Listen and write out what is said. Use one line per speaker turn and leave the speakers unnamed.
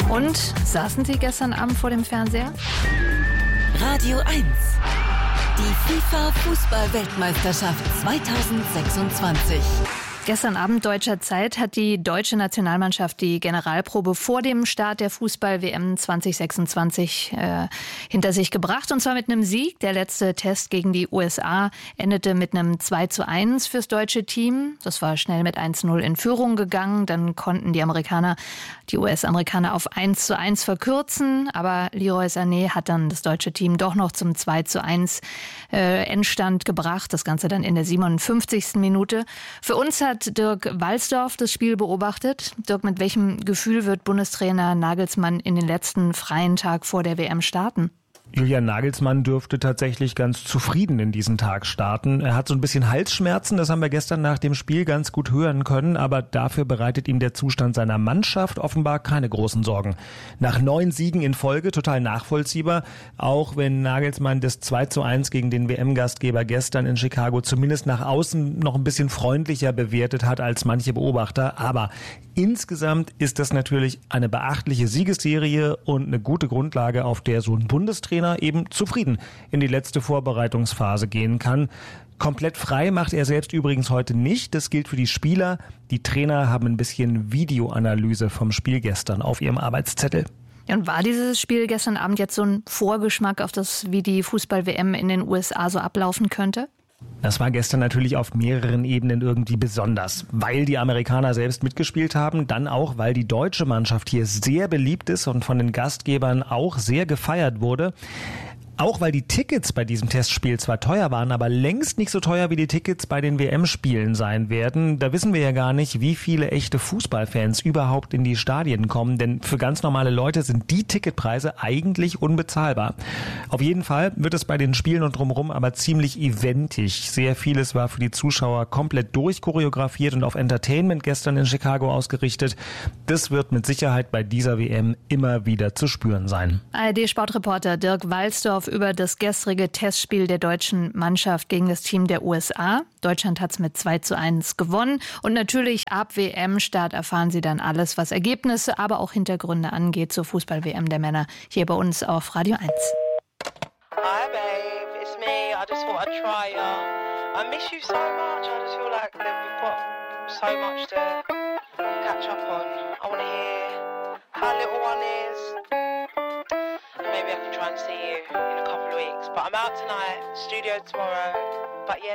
Und saßen Sie gestern Abend vor dem Fernseher?
Radio 1. Die FIFA-Fußball-Weltmeisterschaft 2026.
Gestern Abend deutscher Zeit hat die deutsche Nationalmannschaft die Generalprobe vor dem Start der Fußball-WM 2026 hinter sich gebracht. Und zwar mit einem Sieg. Der letzte Test gegen die USA endete mit einem 2:1 fürs deutsche Team. Das war schnell mit 1:0 in Führung gegangen. Dann konnten die US-Amerikaner auf 1:1 verkürzen. Aber Leroy Sané hat dann das deutsche Team doch noch zum 2:1 Endstand gebracht. Das Ganze dann in der 57. Minute. Für uns hat Dirk Walsdorf das Spiel beobachtet. Dirk, mit welchem Gefühl wird Bundestrainer Nagelsmann in den letzten freien Tag vor der WM starten?
Julian Nagelsmann dürfte tatsächlich ganz zufrieden in diesen Tag starten. Er hat so ein bisschen Halsschmerzen, das haben wir gestern nach dem Spiel ganz gut hören können, aber dafür bereitet ihm der Zustand seiner Mannschaft offenbar keine großen Sorgen. Nach 9 Siegen in Folge, total nachvollziehbar, auch wenn Nagelsmann das 2:1 gegen den WM-Gastgeber gestern in Chicago zumindest nach außen noch ein bisschen freundlicher bewertet hat als manche Beobachter. Aber insgesamt ist das natürlich eine beachtliche Siegesserie und eine gute Grundlage, auf der so ein Bundestrainer eben zufrieden in die letzte Vorbereitungsphase gehen kann. Komplett frei macht er selbst übrigens heute nicht. Das gilt für die Spieler. Die Trainer haben ein bisschen Videoanalyse vom Spiel gestern auf ihrem Arbeitszettel.
Und war dieses Spiel gestern Abend jetzt so ein Vorgeschmack auf das, wie die Fußball-WM in den USA so ablaufen könnte?
Das war gestern natürlich auf mehreren Ebenen irgendwie besonders, weil die Amerikaner selbst mitgespielt haben, dann auch, weil die deutsche Mannschaft hier sehr beliebt ist und von den Gastgebern auch sehr gefeiert wurde. Auch weil die Tickets bei diesem Testspiel zwar teuer waren, aber längst nicht so teuer wie die Tickets bei den WM-Spielen sein werden. Da wissen wir ja gar nicht, wie viele echte Fußballfans überhaupt in die Stadien kommen, denn für ganz normale Leute sind die Ticketpreise eigentlich unbezahlbar. Auf jeden Fall wird es bei den Spielen und drumherum aber ziemlich eventig. Sehr vieles war für die Zuschauer komplett durchchoreografiert und auf Entertainment gestern in Chicago ausgerichtet. Das wird mit Sicherheit bei dieser WM immer wieder zu spüren sein.
ARD-Sportreporter Dirk Walsdorf über das gestrige Testspiel der deutschen Mannschaft gegen das Team der USA. Deutschland hat es mit 2:1 gewonnen. Und natürlich ab WM-Start erfahren Sie dann alles, was Ergebnisse, aber auch Hintergründe angeht zur Fußball-WM der Männer hier bei uns auf Radio 1.
Hi babe, it's me. I just thought I'd try ya. I miss you so much. I just feel like that we've got so much to catch up on. I want to hear how little one is. Maybe I can try and see you in a couple of weeks. But I'm out tonight, studio tomorrow. But yeah,